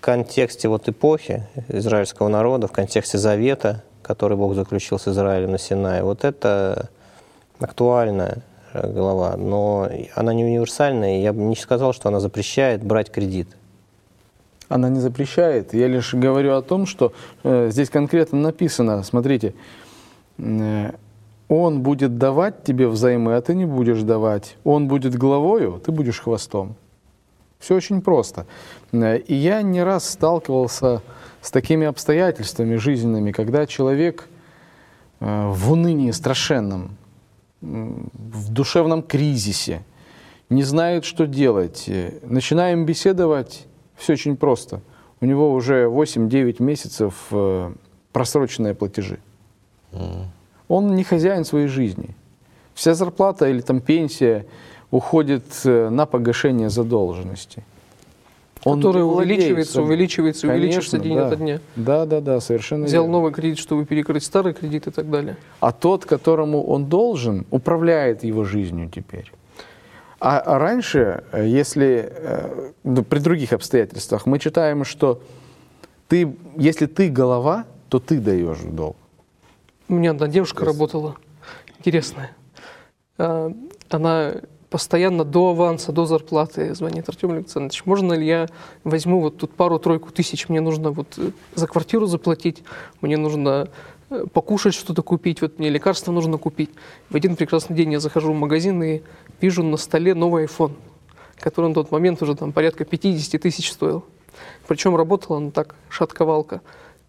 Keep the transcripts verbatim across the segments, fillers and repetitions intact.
контексте вот эпохи израильского народа, в контексте завета, который Бог заключил с Израилем на Синае, вот это актуальная глава, но она не универсальная, и я бы не сказал, что она запрещает брать кредит. Она не запрещает. Я лишь говорю о том, что э, здесь конкретно написано, смотрите, э, он будет давать тебе взаймы, а ты не будешь давать. Он будет главою, ты будешь хвостом. Все очень просто. Э, и я не раз сталкивался с такими обстоятельствами жизненными, когда человек э, в унынии страшенном, в душевном кризисе, не знает, что делать. Начинаем беседовать, все очень просто. У него уже восемь-девять месяцев э, просроченные платежи. Mm. Он не хозяин своей жизни. Вся зарплата или там пенсия уходит э, на погашение задолженности. Он который увеличивается, увеличивается, Конечно, увеличивается день да. ото дня. Да, да, да, совершенно Взял верно. новый кредит, чтобы перекрыть старый кредит и так далее. А тот, которому он должен, управляет его жизнью теперь. А, а раньше, если э, при других обстоятельствах, мы читаем, что ты, если ты голова, то ты даешь в долг. У меня одна девушка Yes. работала, интересная. А, Она постоянно до аванса, до зарплаты звонит: Артем Александрович, можно ли я возьму вот тут пару-тройку тысяч, мне нужно вот за квартиру заплатить, мне нужно покушать что-то купить, вот мне лекарства нужно купить. В один прекрасный день я захожу в магазин и вижу на столе новый айфон, который на тот момент уже там порядка пятьдесят тысяч стоил. Причем работала она так, шатковалка.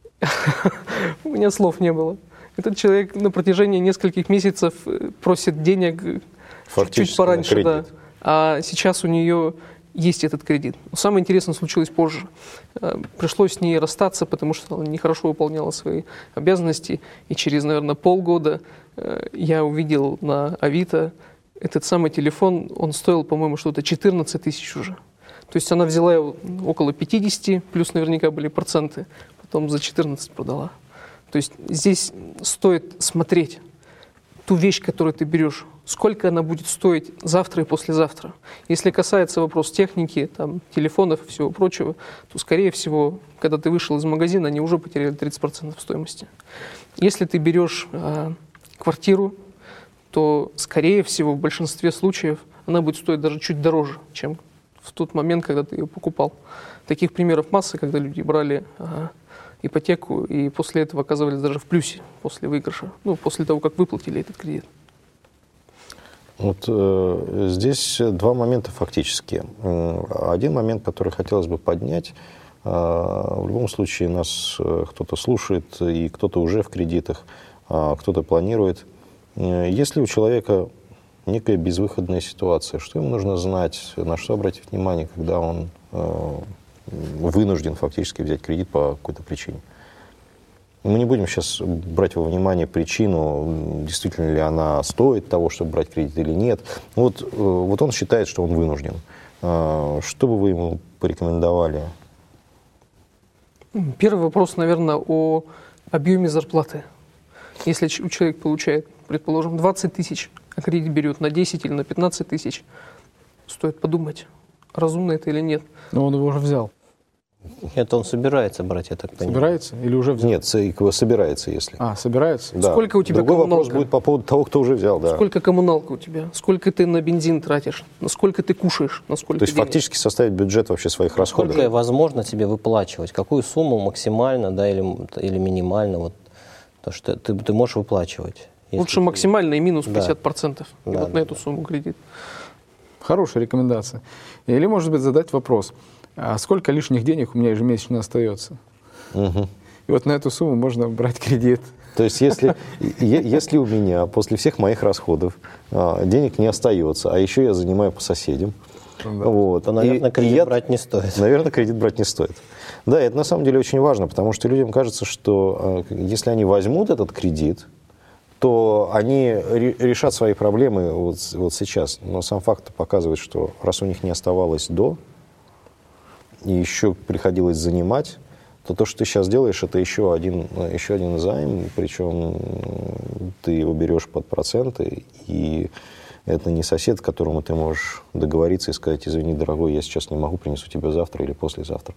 У меня слов не было. Этот человек на протяжении нескольких месяцев просит денег чуть пораньше, да. А сейчас у нее есть этот кредит. Но самое интересное случилось позже. Пришлось с ней расстаться, потому что она нехорошо выполняла свои обязанности. И через, наверное, полгода я увидел на Авито этот самый телефон. Он стоил, по-моему, что-то четырнадцать тысяч уже. То есть она взяла его около пятидесяти, плюс наверняка были проценты. Потом за четырнадцать продала. То есть здесь стоит смотреть ту вещь, которую ты берешь, сколько она будет стоить завтра и послезавтра. Если касается вопрос техники, там, телефонов и всего прочего, то, скорее всего, когда ты вышел из магазина, они уже потеряли тридцать процентов стоимости. Если ты берешь э, квартиру, то, скорее всего, в большинстве случаев она будет стоить даже чуть дороже, чем в тот момент, когда ты ее покупал. Таких примеров масса, когда люди брали э, ипотеку и после этого оказывались даже в плюсе после выигрыша, ну, после того, как выплатили этот кредит. Вот э, здесь два момента фактически. Один момент, который хотелось бы поднять. Э, в любом случае нас э, кто-то слушает, и кто-то уже в кредитах, э, кто-то планирует. Э, если у человека некая безвыходная ситуация, что ему нужно знать, на что обратить внимание, когда он э, вынужден фактически взять кредит по какой-то причине? Мы не будем сейчас брать во внимание причину, действительно ли она стоит того, чтобы брать кредит или нет. Вот, вот он считает, что он вынужден. Что бы вы ему порекомендовали? Первый вопрос, наверное, о объеме зарплаты. Если человек получает, предположим, двадцать тысяч, а кредит берет на десять или на пятнадцать тысяч, стоит подумать, разумно это или нет. Но он его уже взял. Это он собирается брать, я так понимаю. Собирается или уже взял? Нет, собирается, если. А, собирается? Да. Сколько у тебя Другой коммуналка? вопрос будет по поводу того, кто уже взял, да. Сколько коммуналка у тебя? Сколько ты на бензин тратишь? Насколько ты кушаешь? Насколько То есть денег? фактически составить бюджет вообще своих расходов. Сколько возможно тебе выплачивать? Какую сумму максимально, да, или, или минимально? Вот, то, что ты, ты можешь выплачивать. Лучше ты... максимально и минус Да. пятьдесят процентов. И Да, вот да, на эту да. сумму кредит. Хорошая рекомендация. Или, может быть, задать вопрос: а сколько лишних денег у меня ежемесячно остается? Угу. И вот на эту сумму можно брать кредит. То есть если, если у меня после всех моих расходов денег не остается, а еще я занимаю по соседям, Да. вот, То, наверное, и- кредит и я- брать не стоит. Наверное, кредит брать не стоит. Да, это на самом деле очень важно, потому что людям кажется, что э, если они возьмут этот кредит, то они ре- решат свои проблемы вот, с- вот сейчас. Но сам факт показывает, что раз у них не оставалось до, и еще приходилось занимать, то то, что ты сейчас делаешь, это еще один, еще один займ, причем ты его берешь под проценты, и это не сосед, к которому ты можешь договориться и сказать: извини, дорогой, я сейчас не могу, принесу тебе завтра или послезавтра.